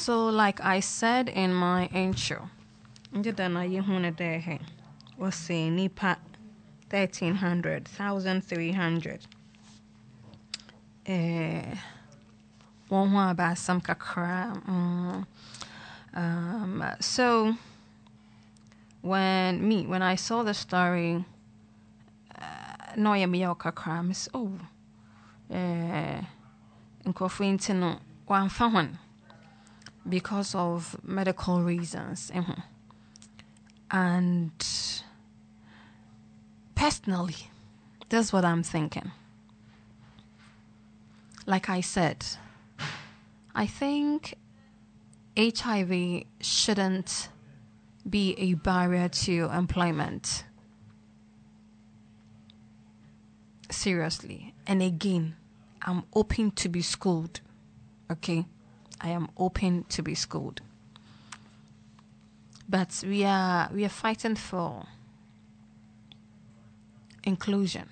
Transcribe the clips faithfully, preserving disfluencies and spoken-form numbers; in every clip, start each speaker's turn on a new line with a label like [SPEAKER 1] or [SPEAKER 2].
[SPEAKER 1] So, like I said in my intro, was saying Nipa thirteen hundred, thousand three hundred. Eh, one more about some kakra. Mm. Um, so when me when I saw the story, no ya me kakra, miss oh, eh, nkofo no one found because of medical reasons, mm-hmm. And personally, that's what I'm thinking. Like I said, I think H I V shouldn't be a barrier to employment. Seriously. And again, I'm open to be schooled. Okay? I am open to be schooled. But we are we are fighting for inclusion.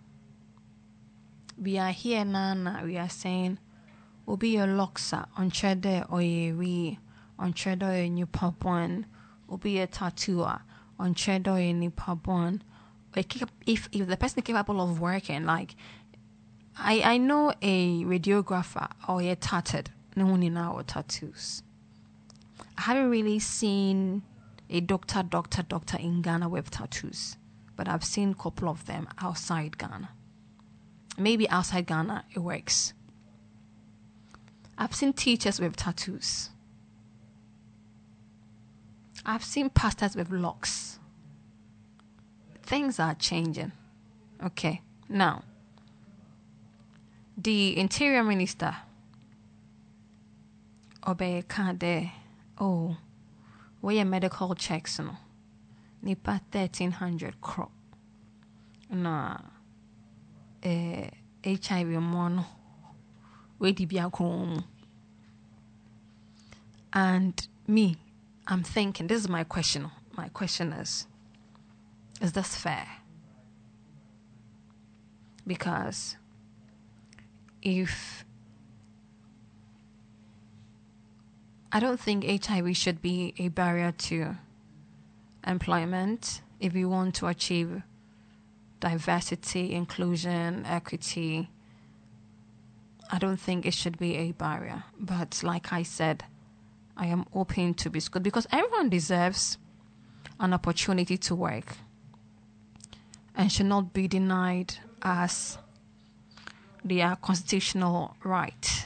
[SPEAKER 1] We are here now, we are saying Obi your loxa on chede or we on chede or new pabon, Obi a tattooer on chede or new pabon. If if the person is capable of working, like I I know a radiographer or a tattooed, no one in our tattoos. I haven't really seen a doctor, doctor, doctor in Ghana with tattoos, but I've seen a couple of them outside Ghana. Maybe outside Ghana it works. I've seen teachers with tattoos. I've seen pastors with locks. Things are changing. Okay, now the Interior Minister Obe Kade, oh, where your medical checks no, nipa thirteen hundred crop, na eh H I V mono, where di biya home, and me, I'm thinking. This is my question. My question is. Is this fair? Because if I don't think H I V should be a barrier to employment if we want to achieve diversity, inclusion, equity. I don't think it should be a barrier. But like I said, I am open to be schooled because everyone deserves an opportunity to work and should not be denied as their constitutional right.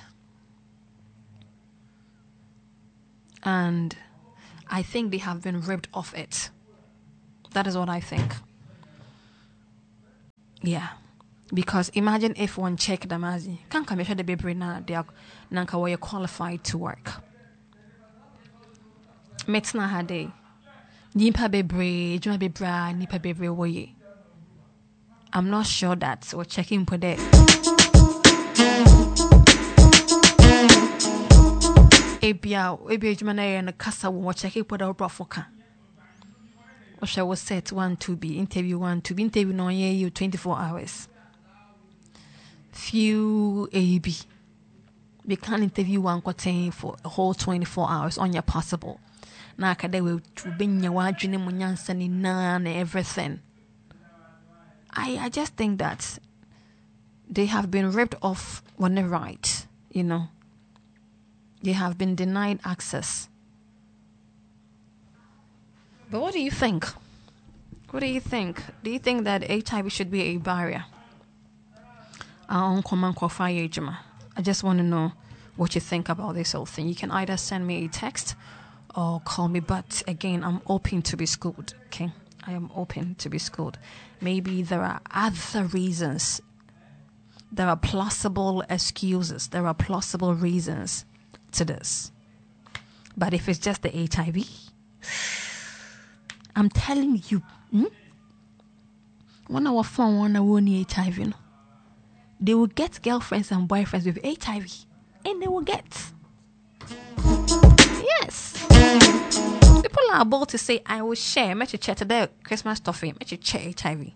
[SPEAKER 1] And I think they have been ripped of it. That is what I think. Yeah. Because imagine if one check them as can come the baby na they are nanka were qualified to work. Metna hade. Nipa bebre, juma bebra, nipa bebre woye. I'm not sure that we're checking for that. Abia, Abia Jumana and a Casa will check it for the Brofoka. Or shall we set one to be interview one to be interview no you twenty-four hours. Few A B. We can't interview one quarter for a whole twenty-four hours on your possible. Now, can they will bring your wife, Jimmy Munyansan in none and everything. I, I just think that they have been ripped off on the right, you know. They have been denied access. But what do you think? What do you think? Do you think that H I V should be a barrier? I just want to know what you think about this whole thing. You can either send me a text or call me, but again, I'm open to be schooled, okay? I am open to be schooled. Maybe there are other reasons. There are plausible excuses. There are plausible reasons to this. But if it's just the H I V, I'm telling you, hmm? One hour phone, one hour H I V, you know, they will get girlfriends and boyfriends with H I V, and they will get. Yes. People are about to say, I will share. Make you chat today Christmas stuffing. Make you share H I V.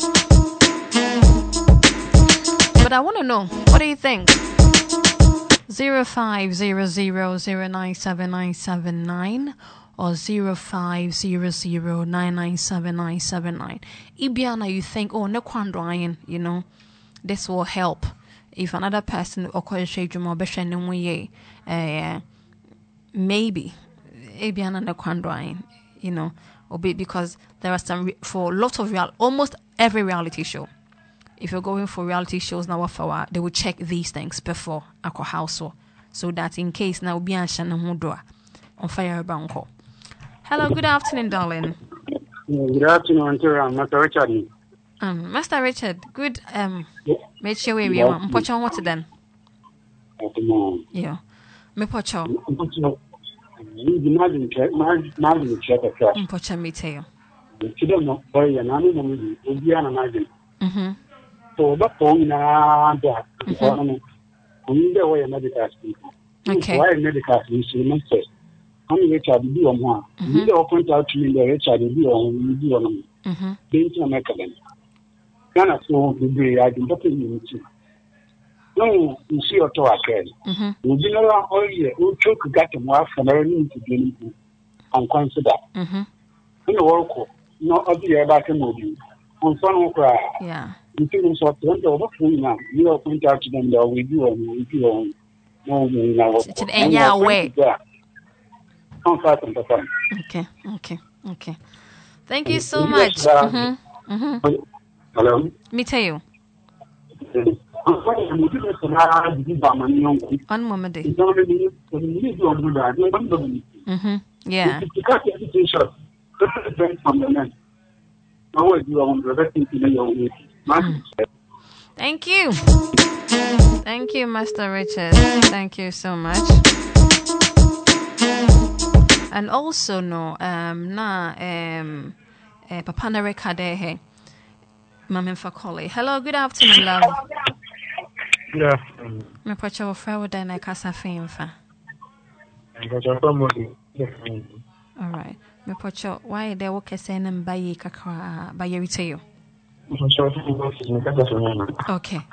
[SPEAKER 1] But I want to know, what do you think? zero five zero zero zero nine seven nine seven nine or zero five zero zero nine nine seven nine seven nine. Ibiana, you think, oh, no kwandryan, you know, this will help. If another person or uh, maybe Ibiana no kwandryan, you know, or be because there are some re- for a lot of real, almost every reality show. If you're going for reality shows now, they will check these things before a house, so that in case now be on fire banko. Hello, good afternoon, darling.
[SPEAKER 2] Good afternoon, Master Richard.
[SPEAKER 1] Um, Master Richard, good. Um, make sure we are. Mpocho what then? Yeah, me pocho. Mpocho me tell you. Mhm.
[SPEAKER 2] So that phone na that. I'm the way medical people.
[SPEAKER 1] Okay.
[SPEAKER 2] Why medical instruments? I'm Richard B. on one. You don't point out to me the Richard B. on B. on
[SPEAKER 1] Mhm.
[SPEAKER 2] Being to make them. Ghana so the day I did not in you. No, you see your toe again.
[SPEAKER 1] Mhm.
[SPEAKER 2] You know all year, you took got them off from earning to be and consider.
[SPEAKER 1] Mhm.
[SPEAKER 2] In the world, no other year back in movie. On some cry.
[SPEAKER 1] Yeah.
[SPEAKER 2] You think so? Don't over now. You don't point out to them that we do on we do on no now.
[SPEAKER 1] And yeah, way.
[SPEAKER 2] Okay,
[SPEAKER 1] okay, okay. Thank you so much. Mhm. Mhm.
[SPEAKER 2] Hello.
[SPEAKER 1] Me tell you. On moment. Mhm. Yeah. Mm. Thank you. Thank you, Master Richard. Thank you so much. And also no um na um uh, Papa na rekade he Mama Fakoli. Hello, good afternoon, love.
[SPEAKER 2] Good afternoon.
[SPEAKER 1] Me pacha wo fra wo dan na kasa femfa. All right. Me pacha why there wo kese na mbayi kakra ba yerite yo. Okay.